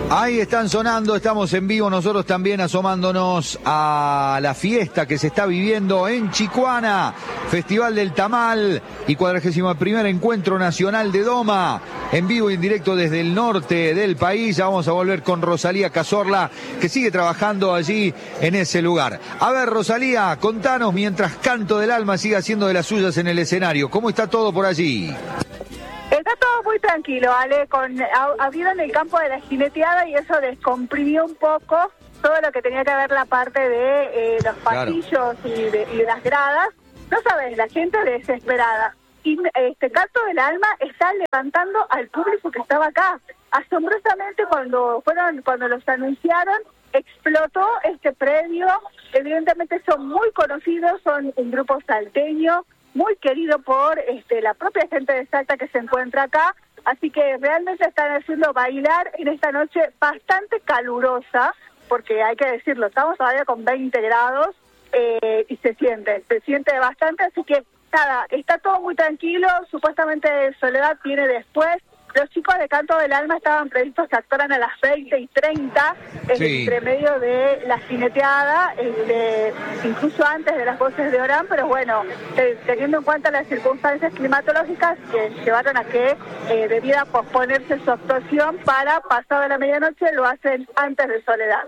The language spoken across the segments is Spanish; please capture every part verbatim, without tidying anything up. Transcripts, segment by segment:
Ahí están sonando, estamos en vivo nosotros también asomándonos a la fiesta que se está viviendo en Chicoana, Festival del Tamal y cuadragésimo primer Encuentro Nacional de Doma, en vivo y en directo desde el norte del país. Ya vamos a volver con Rosalía Cazorla, que sigue trabajando allí en ese lugar. A ver, Rosalía, contanos, mientras Canto del Alma sigue haciendo de las suyas en el escenario, ¿cómo está todo por allí? Está todo muy tranquilo, Ale, con abrieron el campo de la jineteada y eso descomprimió un poco todo lo que tenía que ver la parte de eh, los pasillos, claro, y, de, y de las gradas. No sabes, la gente desesperada. Y este Canto del Alma está levantando al público que estaba acá. Asombrosamente, cuando fueron, cuando los anunciaron, explotó este predio. Evidentemente son muy conocidos, son un grupo salteño, muy querido por este, la propia gente de Salta que se encuentra acá, así que realmente están haciendo bailar en esta noche bastante calurosa, porque hay que decirlo, estamos todavía con veinte grados eh, y se siente, se siente bastante, así que nada, está todo muy tranquilo. Supuestamente Soledad viene después. Los chicos de Canto del Alma estaban previstos que actuaran a las veinte y treinta, en el entremedio de la jineteada, este, incluso antes de las voces de Orán, pero bueno, teniendo en cuenta las circunstancias climatológicas que llevaron a que eh, debiera posponerse su actuación para pasado la medianoche, lo hacen antes de Soledad.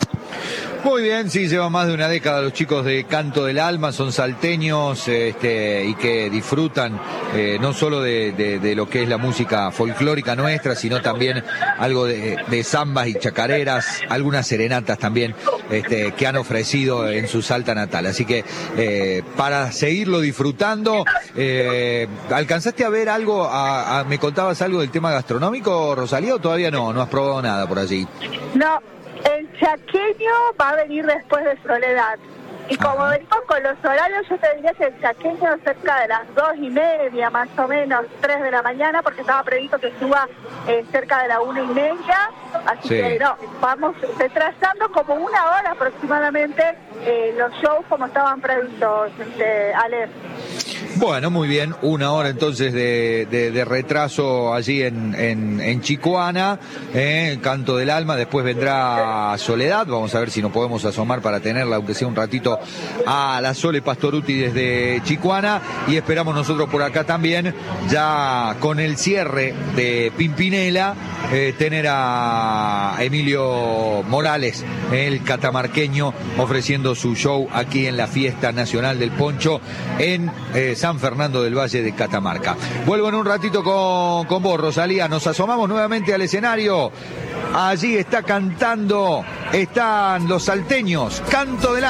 Muy bien, sí, llevan más de una década los chicos de Canto del Alma, son salteños este, y que disfrutan eh, no solo de, de, de lo que es la música folclórica nuestra, sino también algo de, de zambas y chacareras, algunas serenatas también este, que han ofrecido en su Salta natal. Así que eh, para seguirlo disfrutando, eh, ¿alcanzaste a ver algo, a, a, me contabas algo del tema gastronómico, Rosalía, o todavía no, no has probado nada por allí? No. El chaqueño va a venir después de Soledad. Y como Ajá. venimos con los horarios, yo te diría que el chaqueño cerca de las dos y media, más o menos, tres de la mañana, porque estaba previsto que suba eh, cerca de la una y media. Así sí. que no, vamos retrasando como una hora aproximadamente eh, los shows como estaban previstos, este, Ale. Bueno, muy bien, una hora entonces de, de, de retraso allí en, en, en Chicoana, eh, Canto del Alma, después vendrá Soledad, vamos a ver si nos podemos asomar para tenerla, aunque sea un ratito, a la Sole Pastoruti desde Chicoana, y esperamos nosotros por acá también, ya con el cierre de Pimpinela, eh, tener a Emilio Morales, el catamarqueño, ofreciendo su show aquí en la Fiesta Nacional del Poncho en eh, San Fernando del Valle de Catamarca. Vuelvo en un ratito con, con vos, Rosalía. Nos asomamos nuevamente al escenario. Allí está cantando, están los salteños, Canto del Alma.